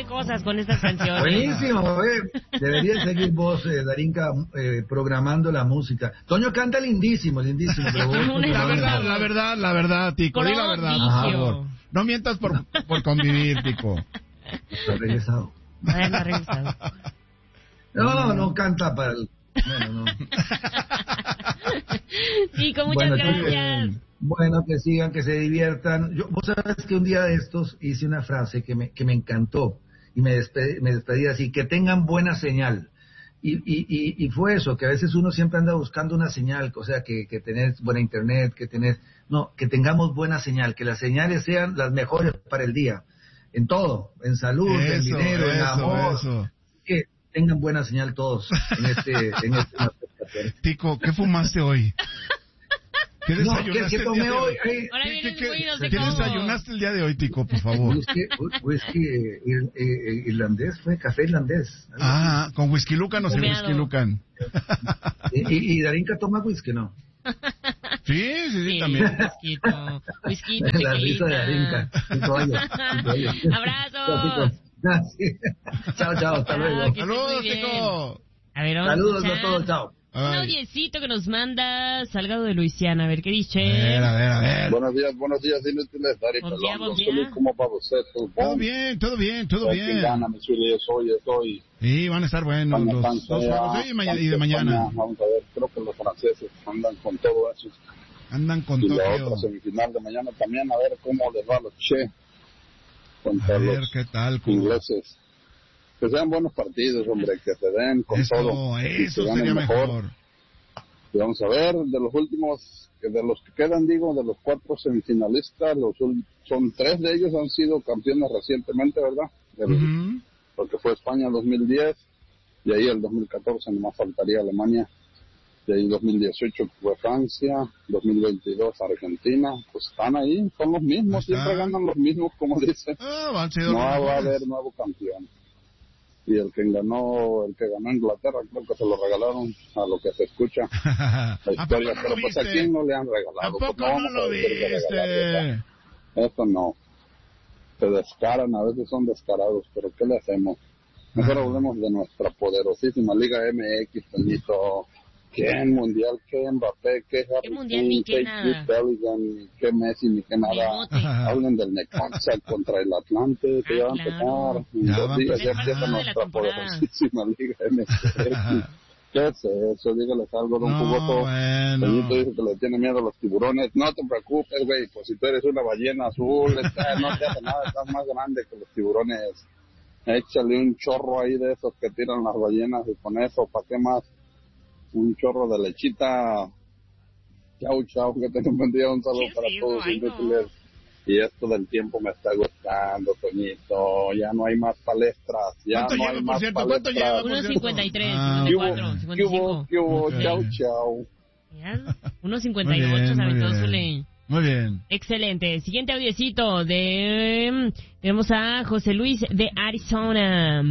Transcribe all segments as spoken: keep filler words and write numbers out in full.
qué cosas con estas canciones. Buenísimo, eh. Deberías seguir vos, eh, Darinka, eh, programando la música. Toño canta lindísimo, lindísimo. Pero vos, la verdad, la verdad, la verdad, Tico, di la verdad, por favor. No mientas por, por convivir, Tico. Ha regresado. Bueno, ha regresado. No, no canta para el... Bueno, no. Tico, muchas bueno, gracias. Que, bueno, que sigan, que se diviertan. Yo, vos sabes que un día de estos hice una frase que me, que me encantó y me despedí, me despedí así, que tengan buena señal. Y, y, y, y fue eso, que a veces uno siempre anda buscando una señal, o sea, que, que tenés buena internet, que tenés... No, que tengamos buena señal, que las señales sean las mejores para el día. En todo, en salud, eso, en dinero, eso, en amor. Eso. Que tengan buena señal todos en este... En este Tico, ¿qué fumaste hoy? ¿Qué desayunaste no, ¿qué, qué tomé hoy? Hey, Ahora ¿Qué, viene qué, el no ¿qué, sé ¿qué cómo. desayunaste el día de hoy, Tico, por favor? Whisky, whisky ir, ir, irlandés, fue café irlandés. Ah, ¿con whisky lucan o sin whisky lucan? ¿Y, y, y Darinka toma whisky, no? Sí, sí, sí, sí, también. Whisquito, whisquito, la risa de Darinka. Abrazos. Chao, chao, hasta luego. Saludos, Tico. A ver, saludos a todos, chao. Un audiecito que nos manda Salgado de Luisiana, a ver qué dice. A ver, a ver, a ver. Buenos días, buenos días, inútiles, Dari, buen perdón, día, buen no día. ¿cómo va usted? Todo bien, todo bien, todo bien. ¿Quién gana? Me suele hoy, hoy. Sí, van a estar buenos los dos juegos de hoy y, mañana, y de mañana. Vamos a ver, creo que los franceses andan con todo eso. Andan con y todo. Y la otra semifinal de mañana también, a ver cómo les va a los Che contra a ver, los ¿qué tal, ingleses. Que sean buenos partidos, hombre, que se den con Esto, todo. Eso sería mejor. mejor. Y vamos a ver, de los últimos, de los que quedan, digo, de los cuatro semifinalistas, los son tres de ellos han sido campeones recientemente, ¿verdad? El, uh-huh. Porque fue España en dos mil diez, y ahí el dos mil catorce nomás faltaría Alemania, y ahí dos mil dieciocho fue Francia, dos mil veintidós Argentina, pues están ahí, son los mismos, siempre ganan los mismos, como dicen. Ah, no va a haber nuevo campeón. Y el que ganó, el que ganó Inglaterra, creo que se lo regalaron a lo que se escucha la historia, pero pues a quién no le han regalado. ¿A poco pues no, no lo viste? Eso no. Se descaran, a veces son descarados, pero ¿qué le hacemos? Mejor hablemos de nuestra poderosísima Liga M X, Toñito. ¿Qué mundial? ¿Qué Mbappé? ¿Qué Harry? ¿Qué mundial? Ni qué nada. Bellingham, ¿qué Messi? Ni qué nada. Hablen del Necaxa contra el Atlante, que ah, ya va a empezar. En ya dos días ya empieza nuestra poderosísima Liga M X. ¿Qué es eso? Dígales algo de un no, jugoso. Bueno. Toñito dice que le tiene miedo a los tiburones. No te preocupes, güey, pues si tú eres una ballena azul, está, no te hace nada, estás más grande que los tiburones. Échale un chorro ahí de esos que tiran las ballenas y con eso, ¿para qué más? Un chorro de lechita. Chau, chau, que tengan un buen día, un saludo para todos inútiles. Y esto del tiempo me está gustando, Toñito. Ya no hay más palestras. Ya no hay más cierto, palestras. uno cincuenta y tres, ah, cincuenta y cuatro, cincuenta y cinco. ¿Qué hubo? Okay. Chau, chau. uno cincuenta y ocho, se aventó Zule. Muy bien. Excelente. Siguiente audiecito de... Tenemos a José Luis de Arizona.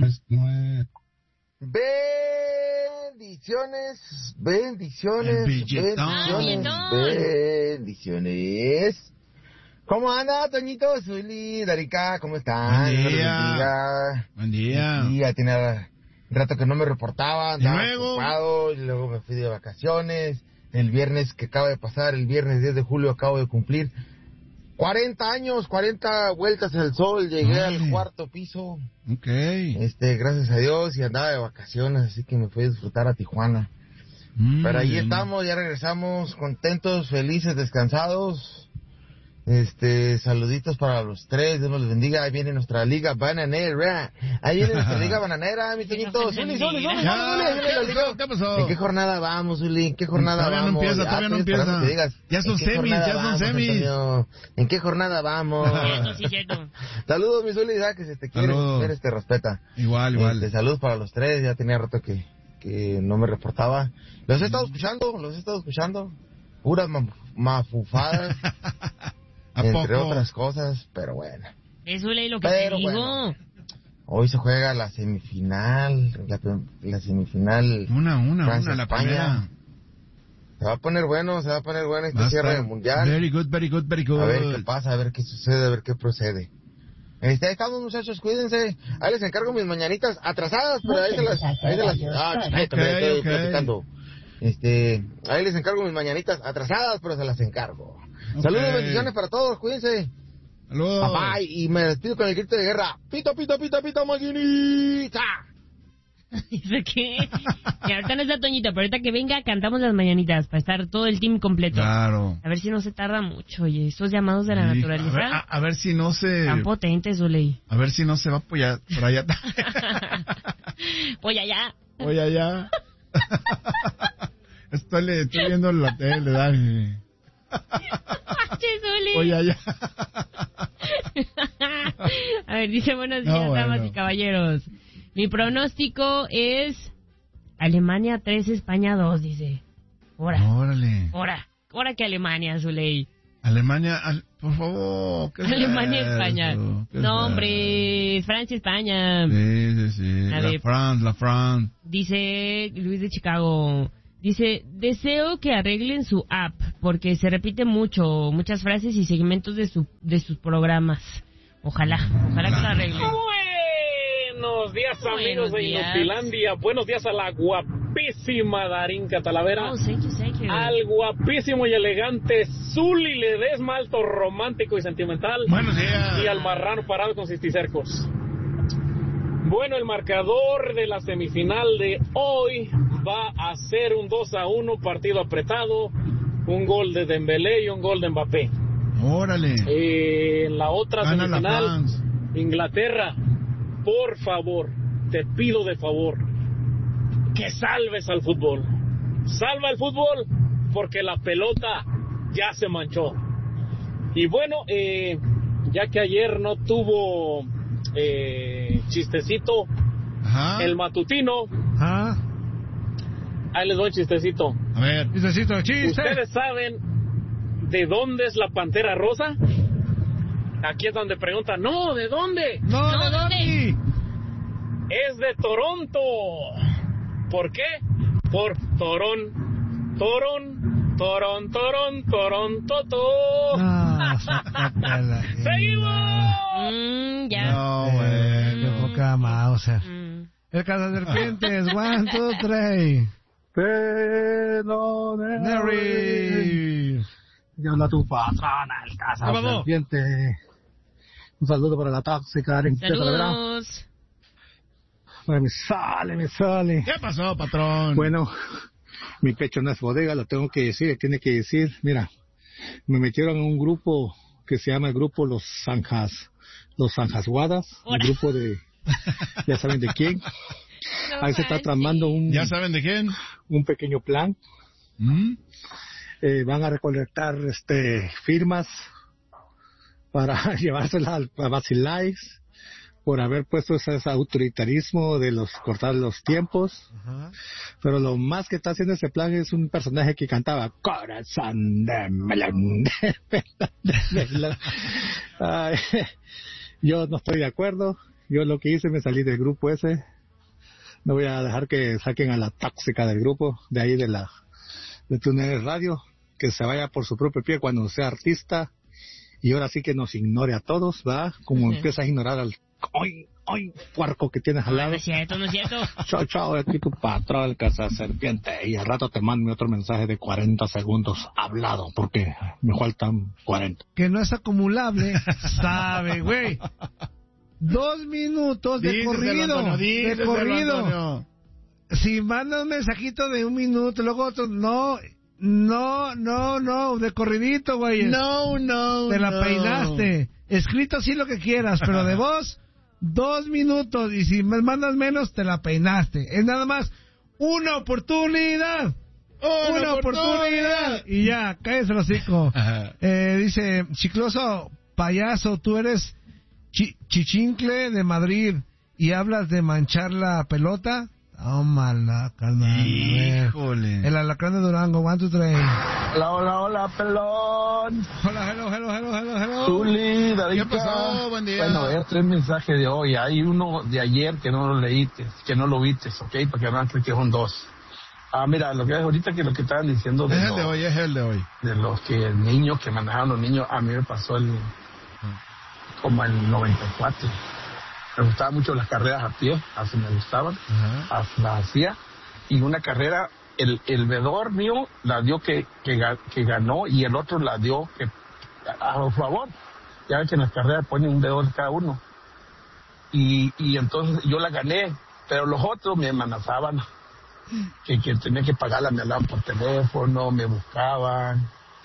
Bendiciones, bendiciones, bendiciones, bendiciones. ¿Cómo anda, Toñito, Zuli, Darinka? ¿Cómo están? Buen día. Buen día. Sí, ya tenía un rato que no me reportaba, andaba ocupado, y luego me fui de vacaciones. El viernes que acaba de pasar, el viernes diez de julio, acabo de cumplir cuarenta años, cuarenta vueltas al sol, llegué Ay. al cuarto piso. Ok. Este, gracias a Dios, y andaba de vacaciones, así que me fui a disfrutar a Tijuana. Mm, Pero ahí bien. estamos, ya regresamos, contentos, felices, descansados. Este, saluditos para los tres, Dios los bendiga. Ahí viene nuestra liga bananera. Ahí viene nuestra liga bananera, mi Toñito. Zuli, Zuli, Zuli, ¿Qué pasó? ¿En qué jornada vamos, Zuli? ¿En qué jornada todavía vamos? No empieza, todavía no empieza. Digas, ya son semis, ya son semis. Antonio? ¿En qué jornada vamos? Sí, cierto. Saludos, mi Zuli, ya que se te quiere, eres, te respeta. Igual, igual. Este, saludos para los tres, ya tenía rato que, que no me reportaba. Los he estado escuchando, los he estado escuchando. Puras mafufadas. Entre poco? otras cosas, pero bueno. Eso leí lo que pero te digo. Bueno, hoy se juega la semifinal, la, la semifinal. Una, una, Francia, una, la España. primera. Se va a poner bueno, se va a poner bueno este cierre del mundial. Very good, very good, very good. A ver qué pasa, a ver qué sucede, a ver qué procede. Este, ahí estamos, muchachos, cuídense. Ahí les encargo mis mañanitas atrasadas, pero ahí se las... Ahí se las ah, chiquito, okay, me estoy okay. platicando. Este, ahí les encargo mis mañanitas atrasadas, pero se las encargo. Okay. Saludos y bendiciones para todos, cuídense. Saludos. Papá, y me despido con el grito de guerra. Pito, pito, pito, pito, mañanita. ¿Dice qué? Y ahorita no está Toñito, pero ahorita que venga cantamos las mañanitas para estar todo el team completo. Claro. A ver si no se tarda mucho, oye, estos llamados de la sí. naturaleza. A ver, a, a ver si no se... Tan potentes, Uley. A ver si no se va por allá. Por allá. Por allá. Por allá. Estoy, le, estoy viendo la tele, Dani. Por allá. A ver, dice buenos días, no, damas bueno. y caballeros. Mi pronóstico es Alemania tres, España dos, dice. Ora. Órale. Ora. Ora que Alemania, Zuley. Alemania, al, por favor. ¿Qué Alemania, es España. No, es hombre, Francia, España. Sí, sí, sí. A la ver. France, la France. Dice Luis de Chicago. Dice, deseo que arreglen su app, porque se repite mucho, muchas frases y segmentos de, su, de sus programas. Ojalá, ojalá que lo arreglen. Buenos días, amigos de Inutilandia. Buenos días a la guapísima Darinka Talavera. Oh, thank you, thank you. Al guapísimo y elegante Zuli Ledesma, alto romántico y sentimental. Buenos días. Y al marrano parado con cisticercos. Bueno, el marcador de la semifinal de hoy va a ser un dos a uno, partido apretado. Un gol de Dembélé y un gol de Mbappé. Órale. Eh, en la otra Gana semifinal, la Inglaterra. Por favor, te pido de favor que salves al fútbol. Salva el fútbol porque la pelota ya se manchó. Y bueno, eh, ya que ayer no tuvo eh, chistecito, Ajá. el matutino, Ajá. ahí les doy chistecito. A ver, chistecito, chiste. ¿Ustedes saben de dónde es la pantera rosa? Aquí es donde preguntan, no, ¿de dónde? No, no ¿de dónde? Es de Toronto. ¿Por qué? Por Torón, Torón, Torón, Torón, Torón, Toto. No, ¡Seguimos! Mm, ya. No, güey, qué poca Mauser. Mm. El cazaserpientes, one, two, three. Perdoneri. Yo habla tu patrona, el cazaserpiente. Un saludo para la tóxica. Saludos. Bueno, me sale, me sale. ¿Qué pasó, patrón? Bueno, mi pecho no es bodega, lo tengo que decir, tiene que decir. Mira, me metieron en un grupo que se llama el grupo Los Zanjas, Los Zanjasguadas, el grupo de, ya saben de quién. No Ahí se está tramando un... ¿Ya saben de quién? Un pequeño plan. ¿Mm? Eh, van a recolectar este firmas para llevárselas a Basilais por haber puesto ese, ese autoritarismo de los cortar los tiempos. Uh-huh. Pero lo más que está haciendo ese plan es un personaje que cantaba Corazón de melón de melón. Ay, yo no estoy de acuerdo. Yo lo que hice, me salí del grupo ese. No voy a dejar que saquen a la tóxica del grupo de ahí de la de Túnel Radio, que se vaya por su propio pie cuando sea artista. Y ahora sí que nos ignore a todos, ¿verdad? Como uh-huh. empieza a ignorar al ¡ay, ay! Puerco que tienes al lado. No es cierto, no es cierto. Chao, chao, aquí tu patrón, el cazaserpiente. Y al rato te mando otro mensaje de cuarenta segundos hablado, porque me faltan cuarenta. Que no es acumulable, sabe, güey. Dos minutos de díselo, corrido. Antonio, díselo, de corrido. Antonio. Si manda un mensajito de un minuto, luego otro, no... No, no, no, de corridito, güey. No, no, Te la no. peinaste. Escrito sí lo que quieras, pero de voz, dos minutos. Y si me mandas menos, te la peinaste. Es nada más una oportunidad. Una, una oportunidad. oportunidad. Y ya, cállese el hocico. eh, dice, chicloso, payaso, tú eres chi- chichincle de Madrid y hablas de manchar la pelota. Oh, mala, carnal. Híjole. El alacrán de Durango, one, two, three. Hola, hola, hola, pelón. Hola, hello, hello, hello, hello, hello. Zuli, Darinka. ¿Qué pasó? Buen día. Bueno, hay tres mensajes de hoy. Hay uno de ayer que no lo leíste, que no lo viste, ¿ok? Porque no que son dos. Ah, mira, lo que es ahorita que lo que estaban diciendo de Es el los, de hoy, es el de hoy. De los que niños que manejaban los niños, a mí me pasó el... como en noventa y cuatro. Me gustaban mucho las carreras a pie, así me gustaban, uh-huh. así las hacía. Y una carrera, el, el vedor mío la dio que, que, que ganó y el otro la dio que, a, a favor. Ya ven que en las carreras ponen un vedor cada uno. Y, y entonces yo la gané, pero los otros me amenazaban que, que tenía que pagarla, me hablaban por teléfono, me buscaban.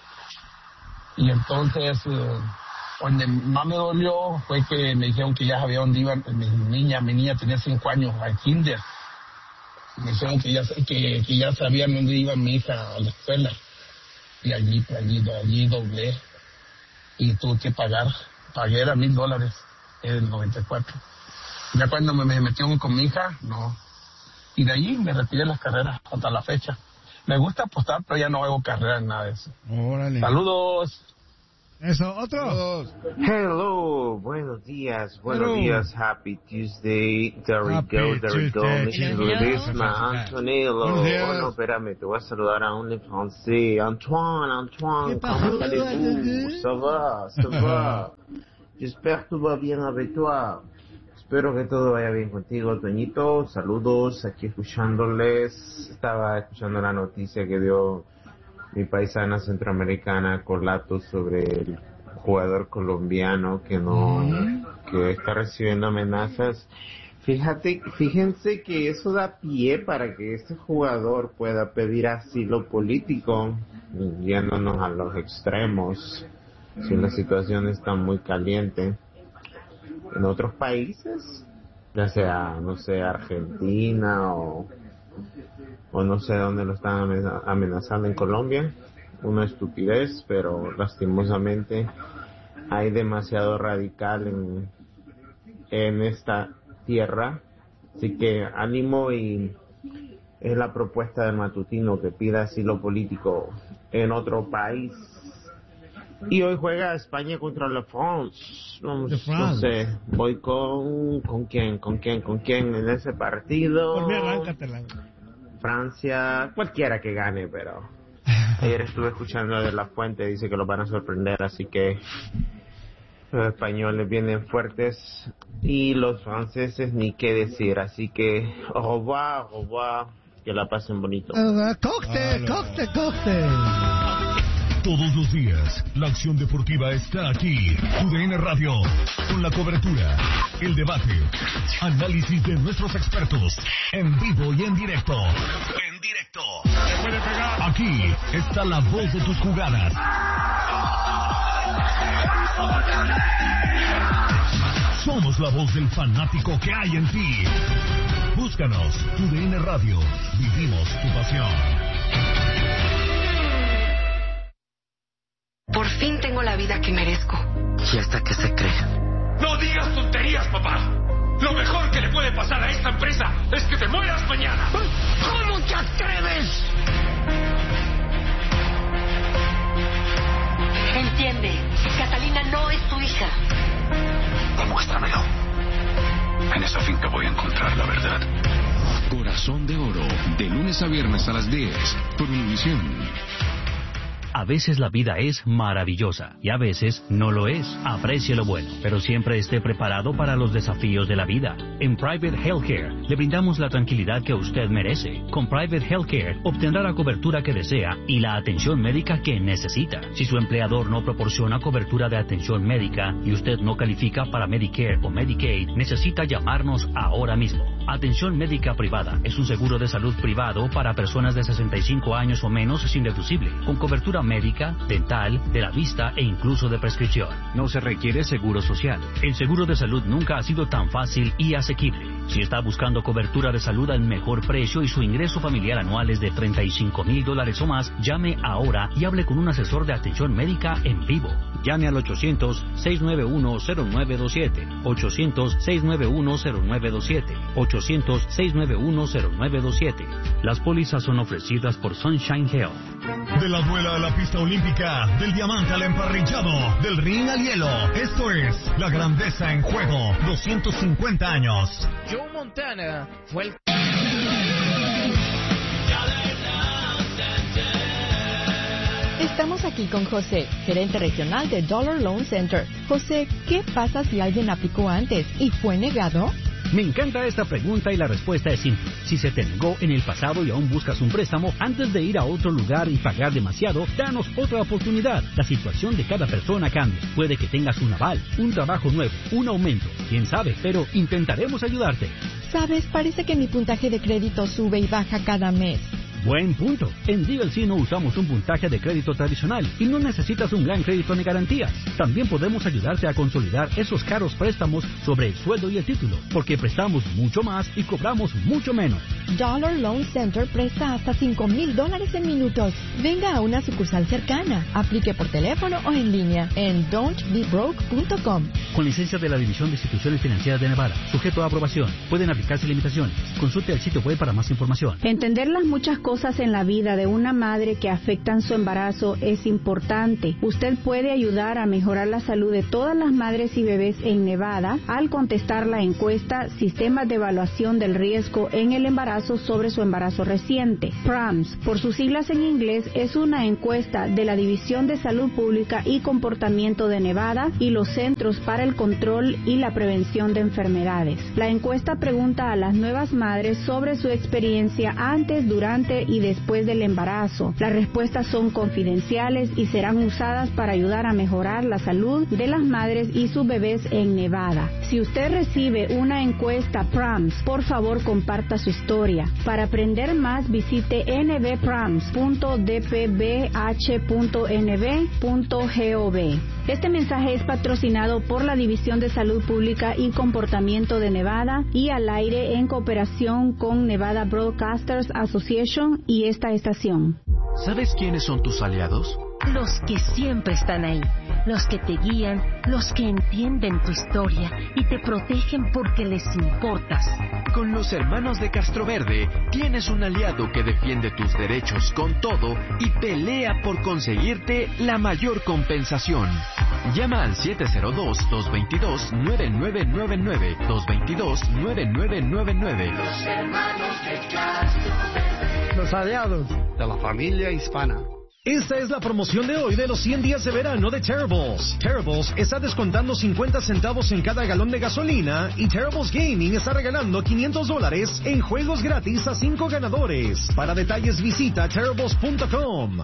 Y entonces, eh, donde más me dolió fue que me dijeron que ya sabía dónde iba mi niña. Mi niña tenía cinco años, al kinder. Me dijeron que ya, que, que ya sabían dónde iba mi hija a la escuela. Y allí, allí, allí doblé. Y tuve que pagar. Pagué era mil dólares en el noventa y cuatro. Ya cuando me, me metieron con mi hija, no. Y de allí me retiré las carreras hasta la fecha. Me gusta apostar, pero ya no hago carrera en nada de eso. Órale. Saludos. Eso, otro. Hello, buenos días, buenos Hello. días, happy Tuesday, there we Happy go, there we go, Tuesday. Mister Hello. Ledesma, Antonello, Buenos días. oh no, espérame, te voy a saludar a un francés, Antoine, Antoine, comment allez-vous, ça va, ça va, j'espère que tout va bien avec toi, espero que todo vaya bien contigo, Toñito, saludos, aquí escuchándoles, estaba escuchando la noticia que dio mi paisana centroamericana Colato sobre el jugador colombiano que no que está recibiendo amenazas. Fíjate, fíjense que eso da pie para que este jugador pueda pedir asilo político, yéndonos a los extremos, si la situación está muy caliente. En otros países, ya sea, no sé, Argentina o o no sé dónde lo están amenazando en Colombia, una estupidez, pero lastimosamente hay demasiado radical en, en esta tierra, así que ánimo, y es la propuesta del matutino que pida asilo político en otro país. Y hoy juega España contra la France. Vamos, no sé, voy con con quién, con quién, con quién en ese partido. Por mí, arráncatela. Francia, cualquiera que gane, pero ayer estuve escuchando de La Fuente, dice que los van a sorprender, así que los españoles vienen fuertes y los franceses ni qué decir, así que au revoir, au revoir, que la pasen bonito. Uh, cóctel, cóctel, cóctel. Todos los días, la acción deportiva está aquí. U D N Radio, con la cobertura, el debate, análisis de nuestros expertos, en vivo y en directo. En directo. Aquí está la voz de tus jugadas. Somos la voz del fanático que hay en ti. Búscanos, U D N Radio. Vivimos tu pasión. Por fin tengo la vida que merezco. ¿Y hasta qué se cree? ¡No digas tonterías, papá! Lo mejor que le puede pasar a esta empresa es que te mueras mañana. ¿Cómo te atreves? Entiende, Catalina no es tu hija. Demuéstramelo. En esa finca voy a encontrar la verdad. Corazón de Oro, de lunes a viernes a las diez, por Univisión. A veces la vida es maravillosa y a veces no lo es. Aprecie lo bueno, pero siempre esté preparado para los desafíos de la vida. En Private Healthcare le brindamos la tranquilidad que usted merece. Con Private Healthcare obtendrá la cobertura que desea y la atención médica que necesita. Si su empleador no proporciona cobertura de atención médica y usted no califica para Medicare o Medicaid, necesita llamarnos ahora mismo. Atención médica privada es un seguro de salud privado para personas de sesenta y cinco años o menos sin deducible, con cobertura médica, dental, de la vista e incluso de prescripción. No se requiere seguro social. El seguro de salud nunca ha sido tan fácil y asequible. Si está buscando cobertura de salud al mejor precio y su ingreso familiar anual es de treinta y cinco mil dólares o más, llame ahora y hable con un asesor de atención médica en vivo. Llame al ochocientos, seiscientos noventa y uno, cero nueve dos siete, ochocientos, seiscientos noventa y uno, cero nueve dos siete, ochocientos, seiscientos noventa y uno, cero nueve dos siete. Las pólizas son ofrecidas por Sunshine Health. De la duela a la pista olímpica, del diamante al emparrillado, del ring al hielo. Esto es la grandeza en juego. doscientos cincuenta años. Joe Montana fue el... Estamos aquí con José, gerente regional de Dollar Loan Center. José, ¿qué pasa si alguien aplicó antes y fue negado? Me encanta esta pregunta y la respuesta es simple. Si se te negó en el pasado y aún buscas un préstamo, antes de ir a otro lugar y pagar demasiado, danos otra oportunidad. La situación de cada persona cambia. Puede que tengas un aval, un trabajo nuevo, un aumento. Quién sabe, pero intentaremos ayudarte. Sabes, parece que mi puntaje de crédito sube y baja cada mes. Buen punto. En D L C no usamos un puntaje de crédito tradicional y no necesitas un gran crédito ni garantías. También podemos ayudarte a consolidar esos caros préstamos sobre el sueldo y el título, porque prestamos mucho más y cobramos mucho menos. Dollar Loan Center presta hasta cinco mil dólares en minutos. Venga a una sucursal cercana. Aplique por teléfono o en línea en don't be broke punto com. Con licencia de la División de Instituciones Financieras de Nevada, sujeto a aprobación. Pueden aplicarse limitaciones. Consulte el sitio web para más información. Entender las muchas cosas en la vida de una madre que afectan su embarazo es importante. Usted puede ayudar a mejorar la salud de todas las madres y bebés en Nevada al contestar la encuesta Sistemas de Evaluación del Riesgo en el Embarazo sobre su embarazo reciente. P R A M S, por sus siglas en inglés, es una encuesta de la División de Salud Pública y Comportamiento de Nevada y los Centros para el Control y la Prevención de Enfermedades. La encuesta pregunta a las nuevas madres sobre su experiencia antes, durante y después del embarazo. Las respuestas son confidenciales y serán usadas para ayudar a mejorar la salud de las madres y sus bebés en Nevada. Si usted recibe una encuesta P R A M S, por favor comparta su historia. Para aprender más, visite n b prams punto d p b h punto n b punto gov. Este mensaje es patrocinado por la División de Salud Pública y Comportamiento de Nevada y al aire en cooperación con Nevada Broadcasters Association y esta estación. ¿Sabes quiénes son tus aliados? Los que siempre están ahí, los que te guían, los que entienden tu historia y te protegen porque les importas. Con los hermanos de Castroverde tienes un aliado que defiende tus derechos con todo y pelea por conseguirte la mayor compensación. Llama al siete cero dos, dos dos dos, nueve nueve nueve nueve, dos dos dos, nueve nueve nueve nueve. Los hermanos de Castroverde. Los aliados de la familia hispana. Esta es la promoción de hoy de los cien días de verano de Terribles. Terribles está descontando cincuenta centavos en cada galón de gasolina y Terribles Gaming está regalando quinientos dólares en juegos gratis a cinco ganadores. Para detalles visita terribles punto com.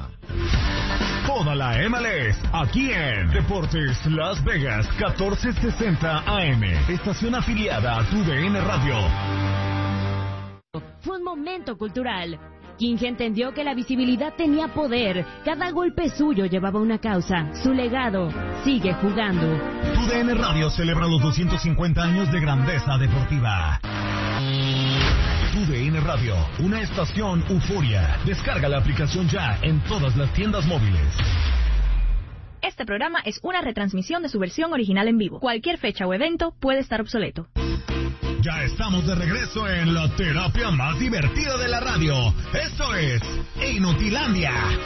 Toda la M L S aquí en Deportes Las Vegas catorce sesenta A M, estación afiliada a tu D N Radio. Fue un momento cultural. King entendió que la visibilidad tenía poder. Cada golpe suyo llevaba una causa. Su legado sigue jugando. Tu D N Radio celebra los doscientos cincuenta años de grandeza deportiva. Tu D N Radio, una estación euforia. Descarga la aplicación ya en todas las tiendas móviles. Este programa es una retransmisión de su versión original en vivo. Cualquier fecha o evento puede estar obsoleto. Ya estamos de regreso en la terapia más divertida de la radio. Esto es Inutilandia.